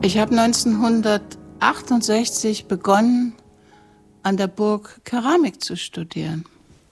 Ich habe 1968 begonnen, an der Burg Keramik zu studieren.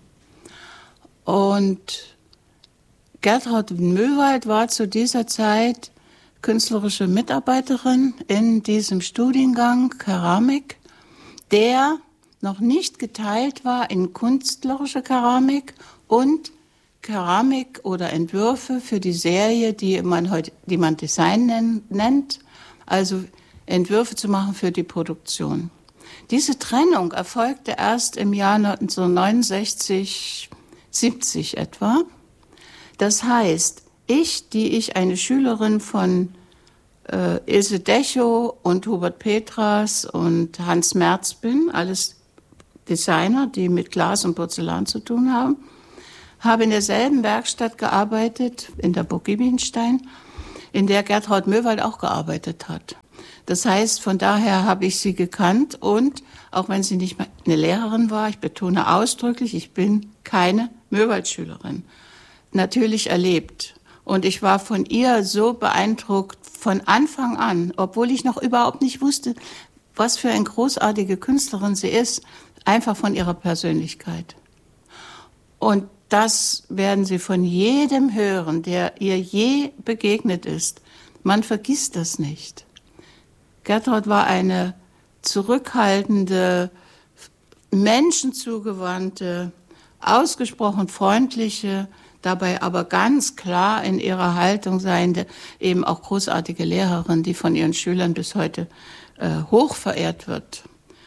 Und Gertraud Möwald war zu dieser Zeit künstlerische Mitarbeiterin in diesem Studiengang Keramik, der noch nicht geteilt war in künstlerische Keramik und Keramik oder Entwürfe für die Serie, die man Design nennt, also Entwürfe zu machen für die Produktion. Diese Trennung erfolgte erst im Jahr 1969, 70 etwa. Das heißt, ich eine Schülerin von Ilse Dechow und Hubert Petras und Hans Merz bin, alles Designer, die mit Glas und Porzellan zu tun haben, habe in derselben Werkstatt gearbeitet, in der Burg Giebichenstein, in der Gertraud Möwald auch gearbeitet hat. Das heißt, von daher habe ich sie gekannt und auch wenn sie nicht eine Lehrerin war, ich betone ausdrücklich, ich bin keine Möwald-Schülerin, natürlich erlebt. Und ich war von ihr so beeindruckt von Anfang an, obwohl ich noch überhaupt nicht wusste, was für eine großartige Künstlerin sie ist, einfach von ihrer Persönlichkeit. Und das werden Sie von jedem hören, der ihr je begegnet ist. Man vergisst das nicht. Gertraud war eine zurückhaltende, menschenzugewandte, ausgesprochen freundlich, dabei aber ganz klar in ihrer Haltung seiende, eben auch großartige Lehrerin, die von ihren Schülern bis heute hoch verehrt wird.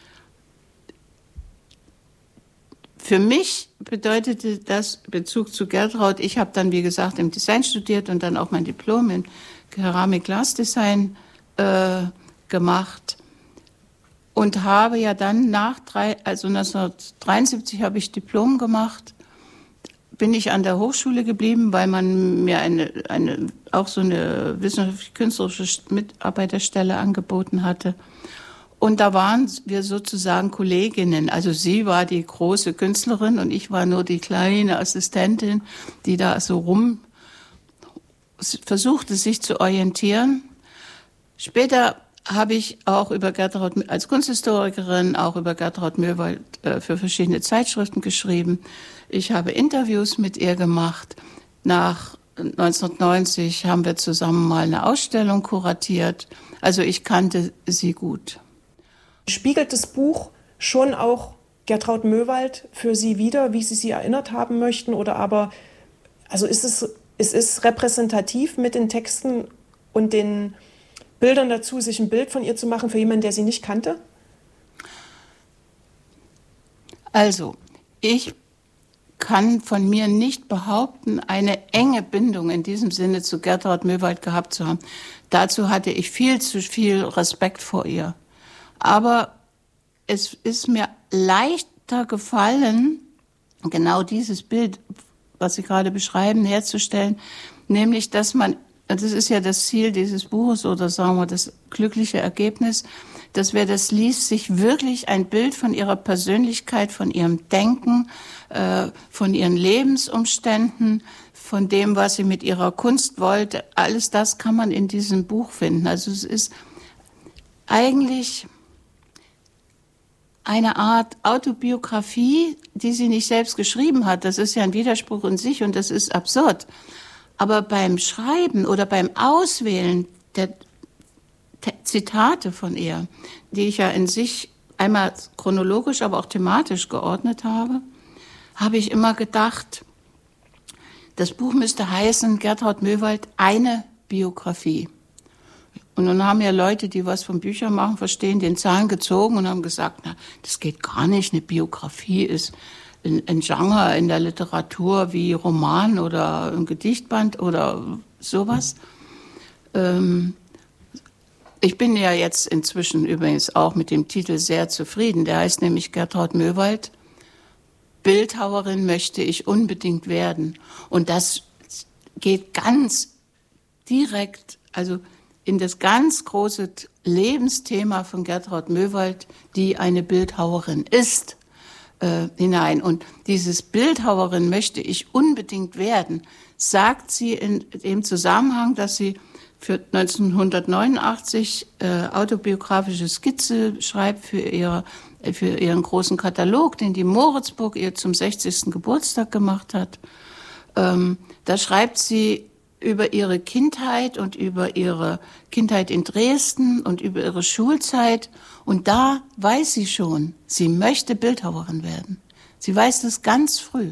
Für mich bedeutete das Bezug zu Gertraud, ich habe dann, wie gesagt, im Design studiert und dann auch mein Diplom in Keramik-Glasdesign gemacht und habe ja dann 1973 habe ich Diplom gemacht, bin ich an der Hochschule geblieben, weil man mir auch so eine wissenschaftlich-künstlerische Mitarbeiterstelle angeboten hatte. Und da waren wir sozusagen Kolleginnen. Also sie war die große Künstlerin und ich war nur die kleine Assistentin, die da so versuchte, sich zu orientieren. Später habe ich auch über Gertraud, als Kunsthistorikerin, auch über Gertraud Möwald für verschiedene Zeitschriften geschrieben. Ich habe Interviews mit ihr gemacht. Nach 1990 haben wir zusammen mal eine Ausstellung kuratiert. Also ich kannte sie gut. Spiegelt das Buch schon auch Gertraud Möwald für Sie wider, wie Sie sie erinnert haben möchten? Oder aber, also ist es repräsentativ mit den Texten und den Bildern dazu, sich ein Bild von ihr zu machen für jemanden, der sie nicht kannte? Also, ich kann von mir nicht behaupten, eine enge Bindung in diesem Sinne zu Gertraud Möwald gehabt zu haben. Dazu hatte ich viel zu viel Respekt vor ihr. Aber es ist mir leichter gefallen, genau dieses Bild, was Sie gerade beschreiben, herzustellen, nämlich, dass man, das ist ja das Ziel dieses Buches oder sagen wir das glückliche Ergebnis, dass wer das liest, sich wirklich ein Bild von ihrer Persönlichkeit, von ihrem Denken, von ihren Lebensumständen, von dem, was sie mit ihrer Kunst wollte, alles das kann man in diesem Buch finden. Also es ist eigentlich eine Art Autobiografie, die sie nicht selbst geschrieben hat. Das ist ja ein Widerspruch in sich und das ist absurd. Aber beim Schreiben oder beim Auswählen der Zitate von ihr, die ich ja in sich einmal chronologisch, aber auch thematisch geordnet habe, habe ich immer gedacht, das Buch müsste heißen, Gertraud Möwald, eine Biografie. Und dann haben ja Leute, die was von Büchern machen, verstehen, den Zahn gezogen und haben gesagt, na, das geht gar nicht. Eine Biografie ist ein Genre in der Literatur wie Roman oder ein Gedichtband oder sowas. Ich bin ja jetzt inzwischen übrigens auch mit dem Titel sehr zufrieden. Der heißt nämlich Gertraud Möwald, Bildhauerin möchte ich unbedingt werden. Und das geht ganz direkt, also in das ganz große Lebensthema von Gertraud Möwald, die eine Bildhauerin ist, hinein. Und dieses Bildhauerin möchte ich unbedingt werden, sagt sie in dem Zusammenhang, dass sie für 1989 autobiografische Skizze schreibt für ihren großen Katalog, den die Moritzburg ihr zum 60. Geburtstag gemacht hat. Da schreibt sie über ihre Kindheit und über ihre Kindheit in Dresden und über ihre Schulzeit. Und da weiß sie schon, sie möchte Bildhauerin werden. Sie weiß das ganz früh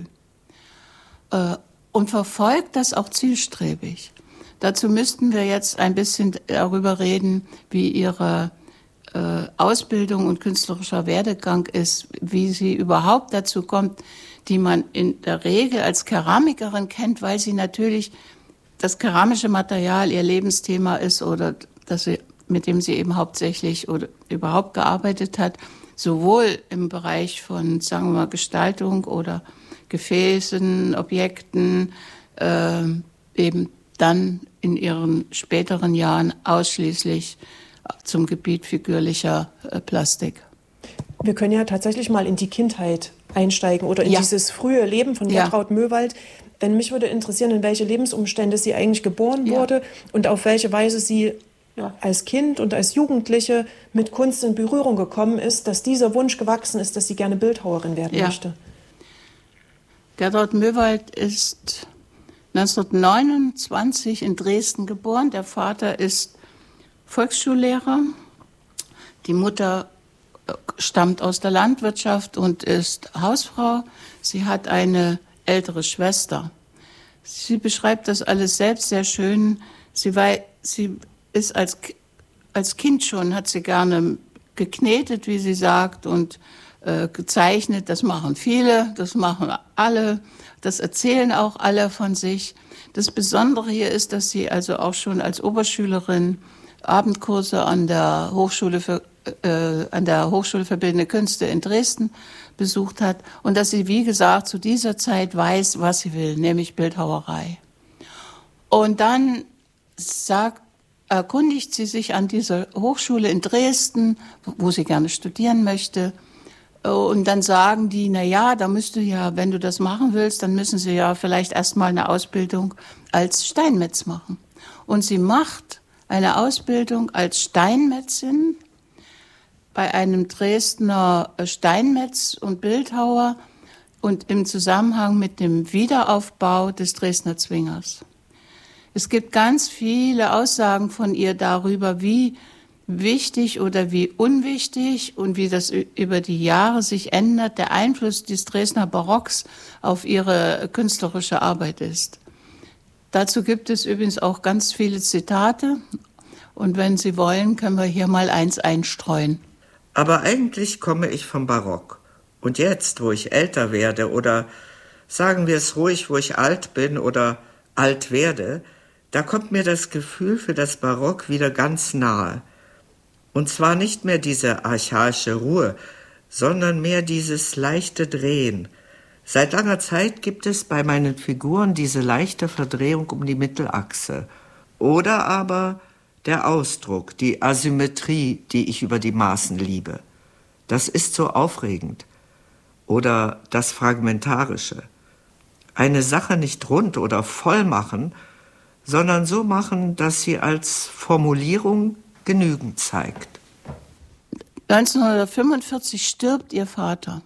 und verfolgt das auch zielstrebig. Dazu müssten wir jetzt ein bisschen darüber reden, wie ihre Ausbildung und künstlerischer Werdegang ist, wie sie überhaupt dazu kommt, die man in der Regel als Keramikerin kennt, weil sie natürlich das keramische Material ihr Lebensthema ist oder mit dem sie eben hauptsächlich oder überhaupt gearbeitet hat, sowohl im Bereich von, sagen wir mal, Gestaltung oder Gefäßen, Objekten, eben dann in ihren späteren Jahren ausschließlich zum Gebiet figürlicher Plastik. Wir können ja tatsächlich mal in die Kindheit einsteigen oder in dieses frühe Leben von Gertraud Möwald. Denn mich würde interessieren, in welche Lebensumstände sie eigentlich geboren wurde und auf welche Weise sie als Kind und als Jugendliche mit Kunst in Berührung gekommen ist, dass dieser Wunsch gewachsen ist, dass sie gerne Bildhauerin werden möchte. Gertraud Möwald ist 1929 in Dresden geboren. Der Vater ist Volksschullehrer. Die Mutter stammt aus der Landwirtschaft und ist Hausfrau. Sie hat eine ältere Schwester. Sie beschreibt das alles selbst sehr schön. Sie ist als Kind schon, hat sie gerne geknetet, wie sie sagt, und gezeichnet. Das machen viele, das machen alle, das erzählen auch alle von sich. Das Besondere hier ist, dass sie also auch schon als Oberschülerin Abendkurse an der Hochschule für Bildende Künste in Dresden besucht hat und dass sie, wie gesagt, zu dieser Zeit weiß, was sie will, nämlich Bildhauerei. Und dann erkundigt sie sich an dieser Hochschule in Dresden, wo sie gerne studieren möchte. Und dann sagen die, na ja, da müsst du ja, wenn du das machen willst, dann müssen sie ja vielleicht erstmal eine Ausbildung als Steinmetz machen. Und sie macht eine Ausbildung als Steinmetzin bei einem Dresdner Steinmetz und Bildhauer und im Zusammenhang mit dem Wiederaufbau des Dresdner Zwingers. Es gibt ganz viele Aussagen von ihr darüber, wie wichtig oder wie unwichtig und wie das über die Jahre sich ändert, der Einfluss des Dresdner Barocks auf ihre künstlerische Arbeit ist. Dazu gibt es übrigens auch ganz viele Zitate und wenn Sie wollen, können wir hier mal eins einstreuen. Aber eigentlich komme ich vom Barock. Und jetzt, wo ich älter werde oder sagen wir es ruhig, wo ich alt bin oder alt werde, da kommt mir das Gefühl für das Barock wieder ganz nahe. Und zwar nicht mehr diese archaische Ruhe, sondern mehr dieses leichte Drehen. Seit langer Zeit gibt es bei meinen Figuren diese leichte Verdrehung um die Mittelachse. Oder aber der Ausdruck, die Asymmetrie, die ich über die Maßen liebe. Das ist so aufregend. Oder das Fragmentarische. Eine Sache nicht rund oder voll machen, sondern so machen, dass sie als Formulierung genügend zeigt. 1945 stirbt ihr Vater.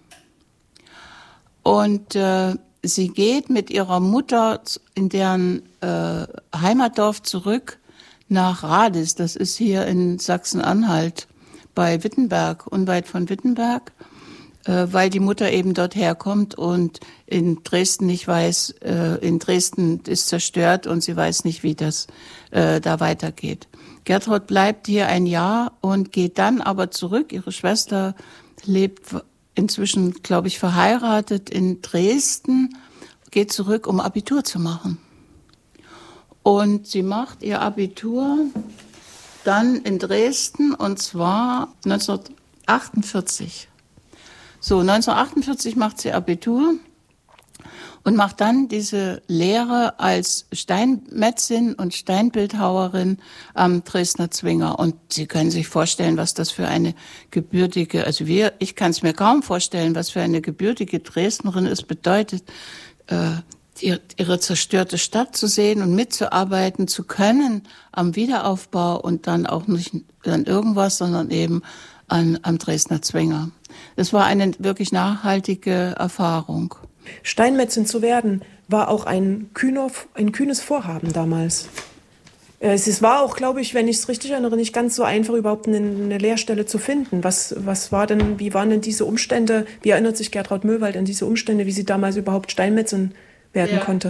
Und sie geht mit ihrer Mutter in deren Heimatdorf zurück nach Radis. Das ist hier in Sachsen-Anhalt bei Wittenberg, unweit von Wittenberg, weil die Mutter eben dort herkommt und in Dresden nicht weiß, in Dresden ist zerstört und sie weiß nicht, wie das da weitergeht. Gertraud bleibt hier ein Jahr und geht dann aber zurück. Ihre Schwester lebt inzwischen, glaube ich, verheiratet in Dresden, geht zurück, um Abitur zu machen. Und sie macht ihr Abitur dann in Dresden und zwar 1948. So, 1948 macht sie Abitur und macht dann diese Lehre als Steinmetzin und Steinbildhauerin am Dresdner Zwinger. Und Sie können sich vorstellen, was das für eine gebürtige, ich kann es mir kaum vorstellen, was für eine gebürtige Dresdnerin es bedeutet, ihre zerstörte Stadt zu sehen und mitzuarbeiten zu können am Wiederaufbau und dann auch nicht an irgendwas, sondern eben am Dresdner Zwinger. Das war eine wirklich nachhaltige Erfahrung. Steinmetzin zu werden war auch ein kühnes Vorhaben damals. Es war auch, glaube ich, wenn ich es richtig erinnere, nicht ganz so einfach, überhaupt eine Lehrstelle zu finden. Wie waren denn diese Umstände? Wie erinnert sich Gertraud Möwald an diese Umstände, wie sie damals überhaupt Steinmetzin werden konnte?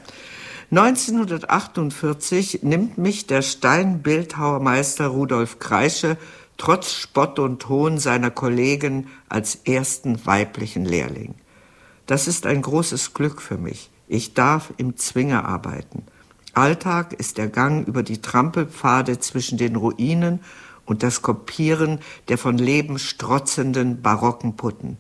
1948 nimmt mich der Steinbildhauermeister Rudolf Kreische trotz Spott und Hohn seiner Kollegen als ersten weiblichen Lehrling. Das ist ein großes Glück für mich. Ich darf im Zwinger arbeiten. Alltag ist der Gang über die Trampelpfade zwischen den Ruinen und das Kopieren der von Leben strotzenden barocken Putten.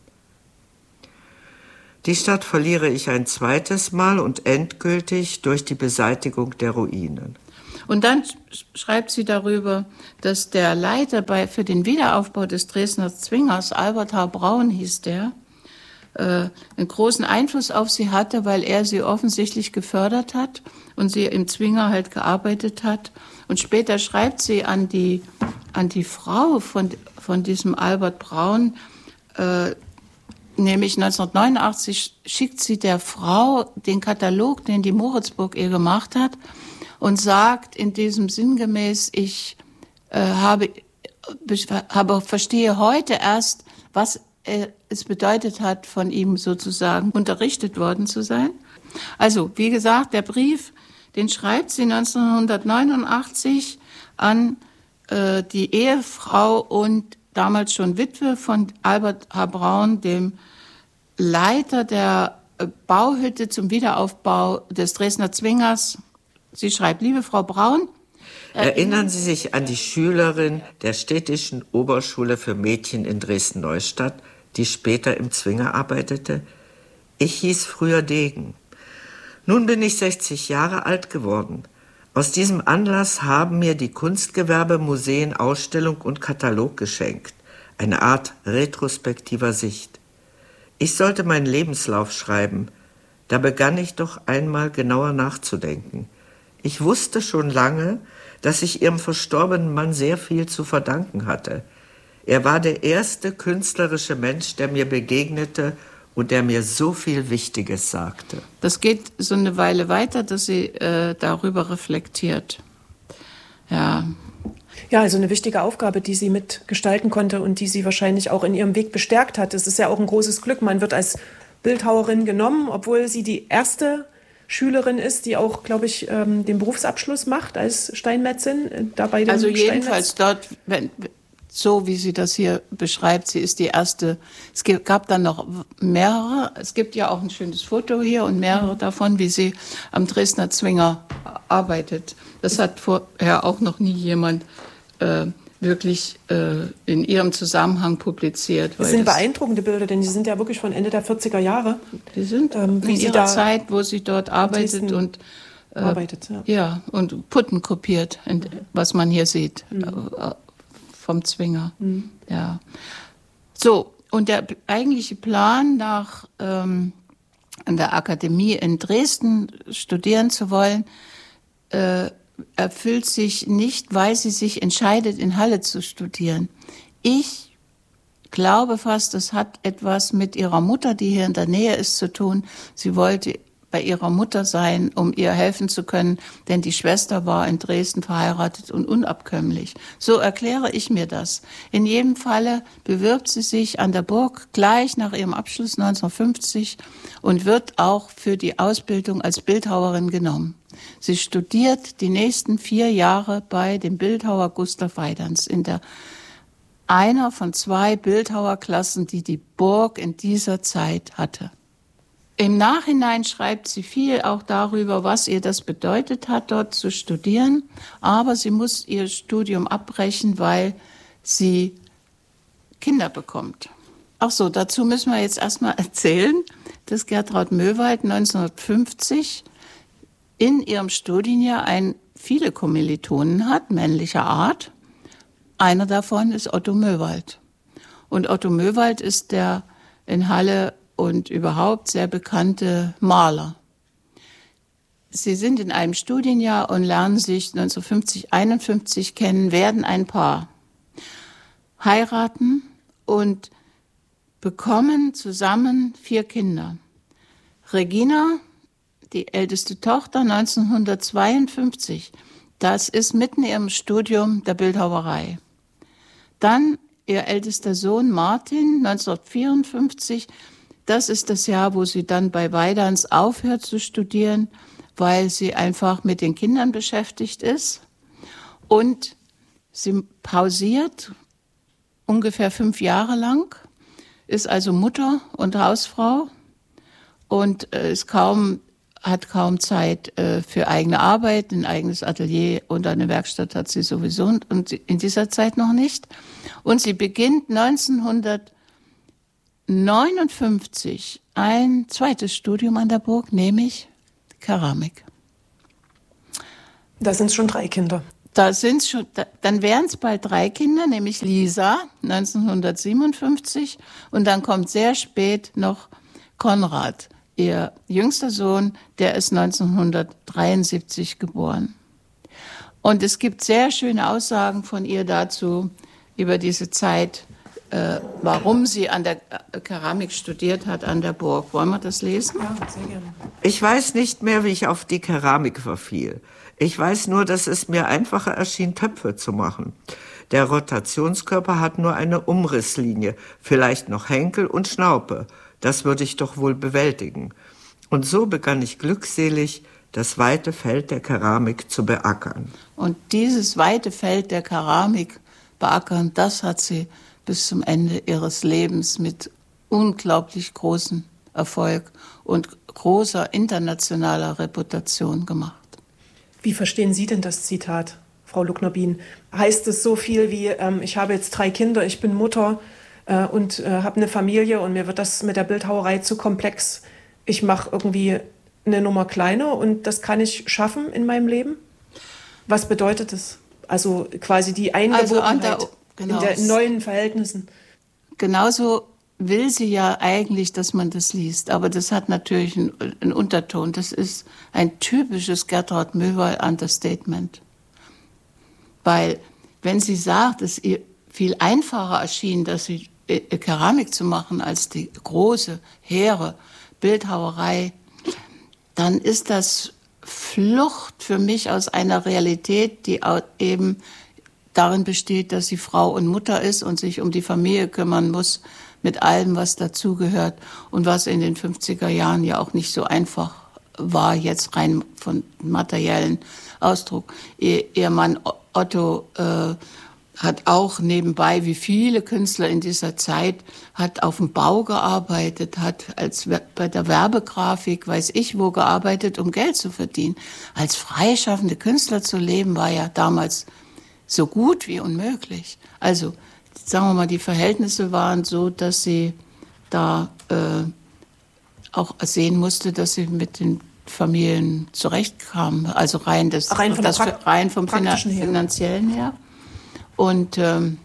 Die Stadt verliere ich ein zweites Mal und endgültig durch die Beseitigung der Ruinen. Und dann schreibt sie darüber, dass der Leiter für den Wiederaufbau des Dresdner Zwingers, Albert H. Braun hieß der, einen großen Einfluss auf sie hatte, weil er sie offensichtlich gefördert hat und sie im Zwinger halt gearbeitet hat. Und später schreibt sie an die Frau von diesem Albert Braun, nämlich 1989 schickt sie der Frau den Katalog, den die Moritzburg ihr gemacht hat, und sagt in diesem sinngemäß, ich verstehe heute erst, was es bedeutet hat, von ihm sozusagen unterrichtet worden zu sein. Also, wie gesagt, der Brief, den schreibt sie 1989 an die Ehefrau und damals schon Witwe von Albert H. Braun, dem Leiter der Bauhütte zum Wiederaufbau des Dresdner Zwingers. Sie schreibt, liebe Frau Braun, erinnern Sie sich an die Schülerin der städtischen Oberschule für Mädchen in Dresden-Neustadt, die später im Zwinger arbeitete? Ich hieß früher Degen. Nun bin ich 60 Jahre alt geworden. Aus diesem Anlass haben mir die Kunstgewerbemuseen Ausstellung und Katalog geschenkt, eine Art retrospektiver Sicht. Ich sollte meinen Lebenslauf schreiben. Da begann ich doch einmal genauer nachzudenken. Ich wusste schon lange, dass ich ihrem verstorbenen Mann sehr viel zu verdanken hatte. Er war der erste künstlerische Mensch, der mir begegnete und der mir so viel Wichtiges sagte. Das geht so eine Weile weiter, dass sie darüber reflektiert. Ja. Ja, also eine wichtige Aufgabe, die sie mitgestalten konnte und die sie wahrscheinlich auch in ihrem Weg bestärkt hat. Es ist ja auch ein großes Glück. Man wird als Bildhauerin genommen, obwohl sie die erste Schülerin ist, die auch, glaube ich, den Berufsabschluss macht als Steinmetzin. Also jedenfalls dort, so wie sie das hier beschreibt, sie ist die erste. Es gab dann noch mehrere. Es gibt ja auch ein schönes Foto hier und mehrere davon, wie sie am Dresdner Zwinger arbeitet. Das hat vorher auch noch nie jemand wirklich in ihrem Zusammenhang publiziert. Das sind beeindruckende Bilder, denn die sind ja wirklich von Ende der 40er Jahre. Die sind in ihrer Zeit, wo sie dort arbeitet und ja, und Putten kopiert, was man hier sieht, vom Zwinger. Ja. So, und der eigentliche Plan, an der Akademie in Dresden studieren zu wollen, erfüllt sich nicht, weil sie sich entscheidet, in Halle zu studieren. Ich glaube fast, das hat etwas mit ihrer Mutter, die hier in der Nähe ist, zu tun. Sie wollte bei ihrer Mutter sein, um ihr helfen zu können, denn die Schwester war in Dresden verheiratet und unabkömmlich. So erkläre ich mir das. In jedem Falle bewirbt sie sich an der Burg gleich nach ihrem Abschluss 1950 und wird auch für die Ausbildung als Bildhauerin genommen. Sie studiert die nächsten 4 Jahre bei dem Bildhauer Gustav Weidans in einer von 2 Bildhauerklassen, die die Burg in dieser Zeit hatte. Im Nachhinein schreibt sie viel auch darüber, was ihr das bedeutet hat, dort zu studieren. Aber sie muss ihr Studium abbrechen, weil sie Kinder bekommt. Ach so, dazu müssen wir jetzt erstmal erzählen, dass Gertraud Möwald 1950 in ihrem Studienjahr viele Kommilitonen hat, männlicher Art. Einer davon ist Otto Möwald. Und Otto Möwald ist der in Halle und überhaupt sehr bekannte Maler. sie sind in einem Studienjahr und lernen sich 1950, 51 kennen, werden ein Paar, heiraten und bekommen zusammen 4 Kinder. Regina, die älteste Tochter, 1952. Das ist mitten in ihrem Studium der Bildhauerei. Dann ihr ältester Sohn Martin, 1954. Das ist das Jahr, wo sie dann bei Weidans aufhört zu studieren, weil sie einfach mit den Kindern beschäftigt ist. Und sie pausiert ungefähr 5 Jahre lang, ist also Mutter und Hausfrau und hat kaum Zeit für eigene Arbeit. Ein eigenes Atelier und eine Werkstatt hat sie sowieso und in dieser Zeit noch nicht. Und sie beginnt 1959 ein zweites Studium an der Burg, nämlich Keramik. Da sind es schon 3 Kinder. Dann wären es bald 3 Kinder, nämlich Lisa 1957 und dann kommt sehr spät noch Konrad, ihr jüngster Sohn, der ist 1973 geboren. Und es gibt sehr schöne Aussagen von ihr dazu, über diese Zeit, warum sie an der Keramik studiert hat an der Burg. Wollen wir das lesen? Ja, sehr gerne. Ich weiß nicht mehr, wie ich auf die Keramik verfiel. Ich weiß nur, dass es mir einfacher erschien, Töpfe zu machen. Der Rotationskörper hat nur eine Umrisslinie, vielleicht noch Henkel und Schnaupe. Das würde ich doch wohl bewältigen. Und so begann ich glückselig, das weite Feld der Keramik zu beackern. Und dieses weite Feld der Keramik beackern, das hat sie bis zum Ende ihres Lebens mit unglaublich großem Erfolg und großer internationaler Reputation gemacht. Wie verstehen Sie denn das Zitat, Frau Luckner-Bien? Heißt es so viel wie, ich habe jetzt 3 Kinder, ich bin Mutter und habe eine Familie und mir wird das mit der Bildhauerei zu komplex. Ich mache irgendwie eine Nummer kleiner und das kann ich schaffen in meinem Leben? Was bedeutet das? Also quasi die Eingewobenheit in den neuen Verhältnissen. Genauso will sie ja eigentlich, dass man das liest, aber das hat natürlich einen Unterton. Das ist ein typisches Gertraud Möwald-Understatement. Weil, wenn sie sagt, es ihr viel einfacher erschien, dass sie Keramik zu machen als die große, hehre Bildhauerei, dann ist das Flucht für mich aus einer Realität, die eben darin besteht, dass sie Frau und Mutter ist und sich um die Familie kümmern muss, mit allem, was dazugehört und was in den 50er Jahren ja auch nicht so einfach war, jetzt rein von materiellen Ausdruck. Ihr Mann Otto hat auch nebenbei, wie viele Künstler in dieser Zeit, hat auf dem Bau gearbeitet, hat bei der Werbegrafik, weiß ich wo, gearbeitet, um Geld zu verdienen. Als freischaffende Künstler zu leben, war ja damals so gut wie unmöglich. Also, sagen wir mal, die Verhältnisse waren so, dass sie da auch sehen musste, dass sie mit den Familien zurechtkam. Also rein vom Finanziellen her. Und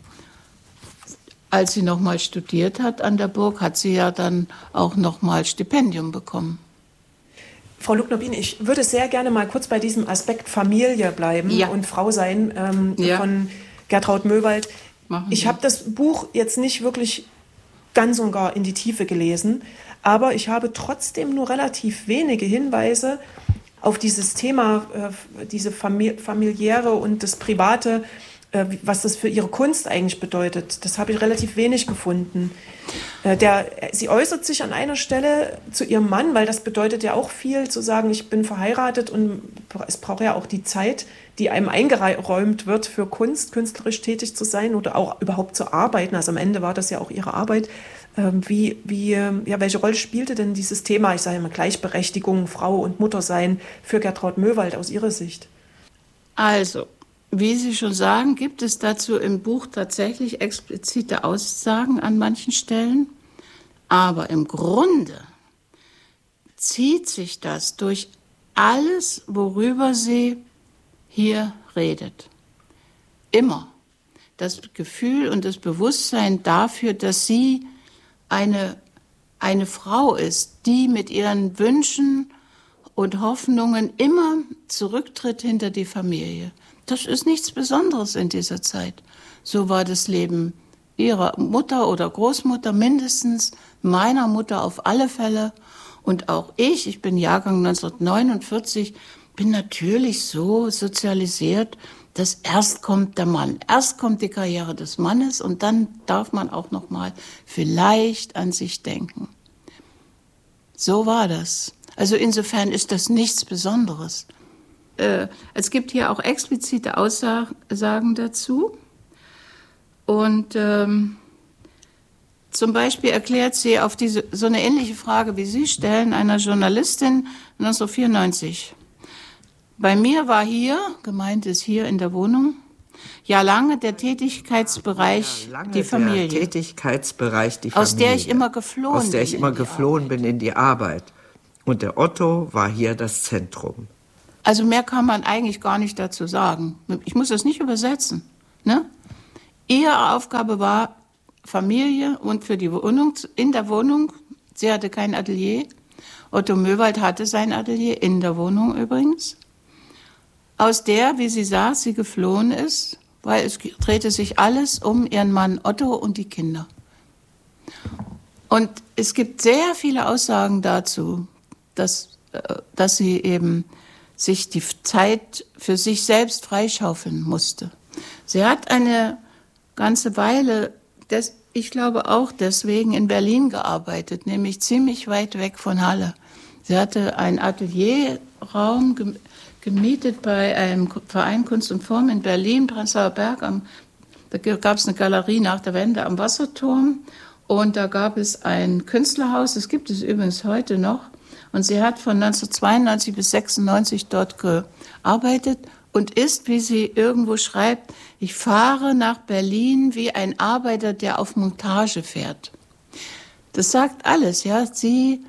als sie nochmal studiert hat an der Burg, hat sie ja dann auch nochmal Stipendium bekommen. Frau Luckner-Bien, ich würde sehr gerne mal kurz bei diesem Aspekt Familie bleiben und Frau sein von Gertraud Möwald. Ich habe das Buch jetzt nicht wirklich ganz und gar in die Tiefe gelesen, aber ich habe trotzdem nur relativ wenige Hinweise auf dieses Thema, diese familiäre und das Private, was das für ihre Kunst eigentlich bedeutet. Das habe ich relativ wenig gefunden. Sie äußert sich an einer Stelle zu ihrem Mann, weil das bedeutet ja auch viel, zu sagen, ich bin verheiratet und es braucht ja auch die Zeit, die einem eingeräumt wird für Kunst, künstlerisch tätig zu sein oder auch überhaupt zu arbeiten. Also am Ende war das ja auch ihre Arbeit. Welche Rolle spielte denn dieses Thema, ich sage mal Gleichberechtigung, Frau und Mutter sein für Gertraud Möwald aus Ihrer Sicht? Also, wie Sie schon sagen, gibt es dazu im Buch tatsächlich explizite Aussagen an manchen Stellen. Aber im Grunde zieht sich das durch alles, worüber sie hier redet. Immer. Das Gefühl und das Bewusstsein dafür, dass sie eine Frau ist, die mit ihren Wünschen und Hoffnungen immer zurücktritt hinter die Familie. Das ist nichts Besonderes in dieser Zeit. So war das Leben ihrer Mutter oder Großmutter mindestens, meiner Mutter auf alle Fälle. Und auch ich bin Jahrgang 1949, bin natürlich so sozialisiert, dass erst kommt der Mann, erst kommt die Karriere des Mannes und dann darf man auch noch mal vielleicht an sich denken. So war das. Also insofern ist das nichts Besonderes. Es gibt hier auch explizite Aussagen dazu. Und zum Beispiel erklärt sie auf so eine ähnliche Frage, wie Sie stellen, einer Journalistin 1994. Bei mir war hier, gemeint ist hier in der Wohnung, ja lange der Tätigkeitsbereich die Familie. Der Tätigkeitsbereich die Familie. Aus der ich immer geflohen bin. Aus der ich immer geflohen bin in die Arbeit. Und der Otto war hier das Zentrum. Also mehr kann man eigentlich gar nicht dazu sagen. Ich muss das nicht übersetzen. Ne? Ihre Aufgabe war Familie und für die Wohnung, in der Wohnung. Sie hatte kein Atelier. Otto Möwald hatte sein Atelier in der Wohnung übrigens. Aus der, wie sie sagt, sie geflohen ist, weil es drehte sich alles um ihren Mann Otto und die Kinder. Und es gibt sehr viele Aussagen dazu, dass sie eben sich die Zeit für sich selbst freischaufeln musste. Sie hat eine ganze Weile, ich glaube auch deswegen, in Berlin gearbeitet, nämlich ziemlich weit weg von Halle. Sie hatte einen Atelierraum gemietet bei einem Verein Kunst und Form in Berlin, Prenzlauer Berg. Da gab es eine Galerie nach der Wende am Wasserturm und da gab es ein Künstlerhaus, das gibt es übrigens heute noch. Und sie hat von 1992 bis 1996 dort gearbeitet und ist, wie sie irgendwo schreibt, ich fahre nach Berlin wie ein Arbeiter, der auf Montage fährt. Das sagt alles, ja. Sie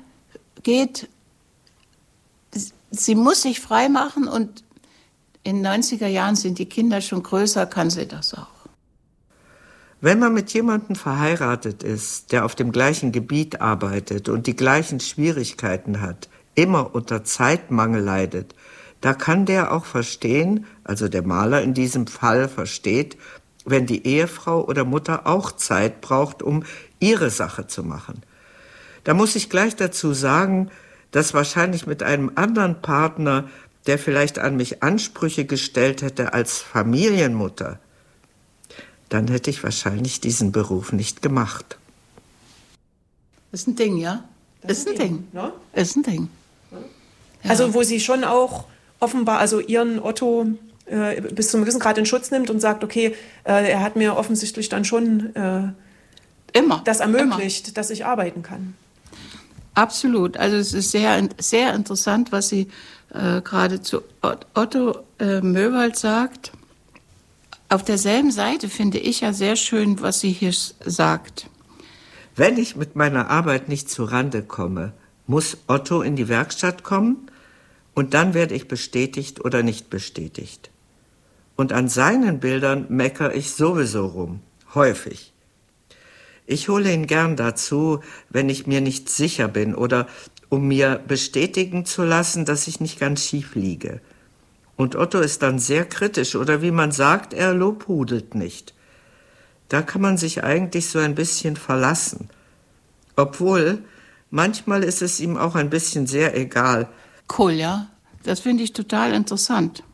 muss sich frei machen und in den 90er Jahren sind die Kinder schon größer, kann sie das auch. Wenn man mit jemandem verheiratet ist, der auf dem gleichen Gebiet arbeitet und die gleichen Schwierigkeiten hat, immer unter Zeitmangel leidet, da kann der auch verstehen, also der Maler in diesem Fall versteht, wenn die Ehefrau oder Mutter auch Zeit braucht, um ihre Sache zu machen. Da muss ich gleich dazu sagen, dass wahrscheinlich mit einem anderen Partner, der vielleicht an mich Ansprüche gestellt hätte als Familienmutter, dann hätte ich wahrscheinlich diesen Beruf nicht gemacht. Das ist ein Ding, ja? Das ist ein Ding. Ne? Ist ein Ding. Ja. Also wo sie schon auch offenbar, also ihren Otto bis zum gewissen Grad in Schutz nimmt und sagt, okay, er hat mir offensichtlich dann schon das ermöglicht, dass ich arbeiten kann. Absolut. Also es ist sehr, sehr interessant, was sie gerade zu Otto Möwald sagt. Auf derselben Seite finde ich ja sehr schön, was sie hier sagt. Wenn ich mit meiner Arbeit nicht zurande komme, muss Otto in die Werkstatt kommen und dann werde ich bestätigt oder nicht bestätigt. Und an seinen Bildern meckere ich sowieso rum, häufig. Ich hole ihn gern dazu, wenn ich mir nicht sicher bin oder um mir bestätigen zu lassen, dass ich nicht ganz schief liege. Und Otto ist dann sehr kritisch oder wie man sagt, er lobhudelt nicht. Da kann man sich eigentlich so ein bisschen verlassen. Obwohl, manchmal ist es ihm auch ein bisschen sehr egal. Cool, ja. Das finde ich total interessant.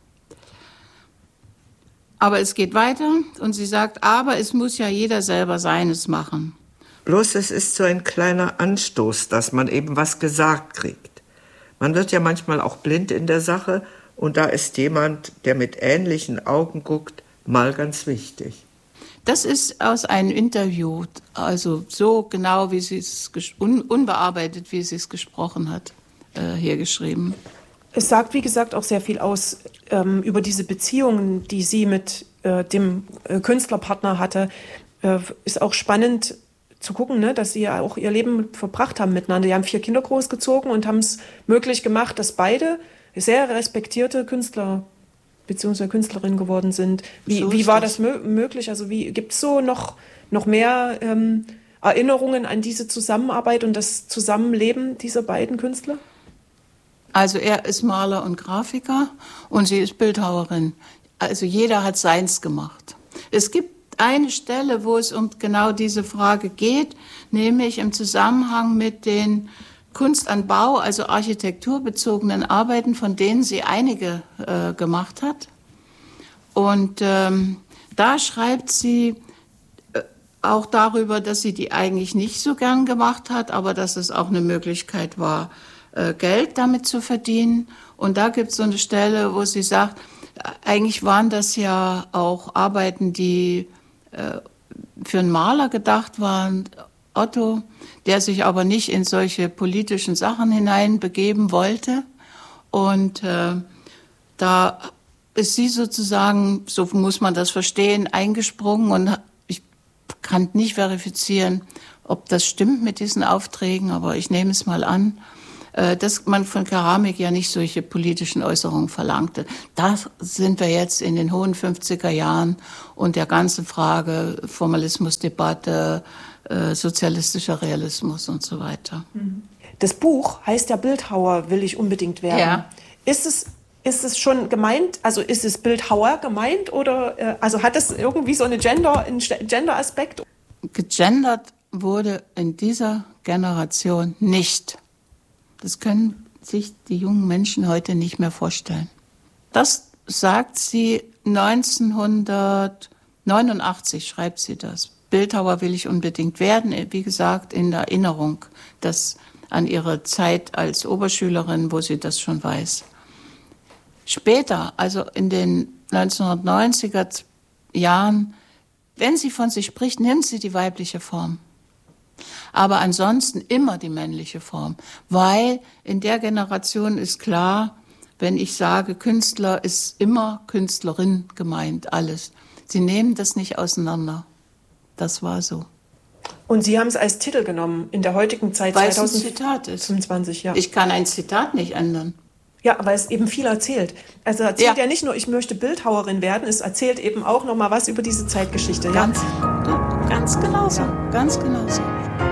Aber es geht weiter und sie sagt, aber es muss ja jeder selber seines machen. Bloß es ist so ein kleiner Anstoß, dass man eben was gesagt kriegt. Man wird ja manchmal auch blind in der Sache und da ist jemand, der mit ähnlichen Augen guckt, mal ganz wichtig. Das ist aus einem Interview, also so genau, wie sie es unbearbeitet, wie sie es gesprochen hat, hier geschrieben. Es sagt, wie gesagt, auch sehr viel aus über diese Beziehungen, die sie mit dem Künstlerpartner hatte. Ist auch spannend zu gucken, ne, dass sie ja auch ihr Leben verbracht haben miteinander. Die haben 4 Kinder großgezogen und haben es möglich gemacht, dass beide sehr respektierte Künstler bzw. Künstlerinnen geworden sind. Wie war das möglich? Also gibt es so noch mehr Erinnerungen an diese Zusammenarbeit und das Zusammenleben dieser beiden Künstler? Also er ist Maler und Grafiker und sie ist Bildhauerin. Also jeder hat seins gemacht. Es gibt eine Stelle, wo es um genau diese Frage geht, nämlich im Zusammenhang mit den Kunst an Bau, also architekturbezogenen Arbeiten, von denen sie einige gemacht hat. Und da schreibt sie auch darüber, dass sie die eigentlich nicht so gern gemacht hat, aber dass es auch eine Möglichkeit war, Geld damit zu verdienen. Und da gibt es so eine Stelle, wo sie sagt, eigentlich waren das ja auch Arbeiten, die für einen Maler gedacht waren, Otto, der sich aber nicht in solche politischen Sachen hineinbegeben wollte. Und da ist sie sozusagen, so muss man das verstehen, eingesprungen und ich kann nicht verifizieren, ob das stimmt mit diesen Aufträgen, aber ich nehme es mal an, dass man von Keramik ja nicht solche politischen Äußerungen verlangte. Da sind wir jetzt in den hohen 50er Jahren und der ganzen Frage Formalismusdebatte, sozialistischer Realismus und so weiter. Das Buch heißt ja Bildhauer will ich unbedingt werden. Ja. Ist es schon gemeint, also ist es Bildhauer gemeint oder also hat es irgendwie so einen Gender-Aspekt? Gegendert wurde in dieser Generation nicht. Das können sich die jungen Menschen heute nicht mehr vorstellen. Das sagt sie 1989, schreibt sie das. Bildhauer will ich unbedingt werden, wie gesagt, in Erinnerung an ihre Zeit als Oberschülerin, wo sie das schon weiß. Später, also in den 1990er Jahren, wenn sie von sich spricht, nimmt sie die weibliche Form. Aber ansonsten immer die männliche Form, weil in der Generation ist klar, wenn ich sage Künstler, ist immer Künstlerin gemeint, alles. Sie nehmen das nicht auseinander. Das war so. Und Sie haben es als Titel genommen in der heutigen Zeit, weil 2025, ist. Ja. Ich kann ein Zitat nicht ändern. Ja, weil es eben viel erzählt. Also erzählt ja nicht nur, ich möchte Bildhauerin werden, es erzählt eben auch noch mal was über diese Zeitgeschichte. Ganz genauso, ganz genauso.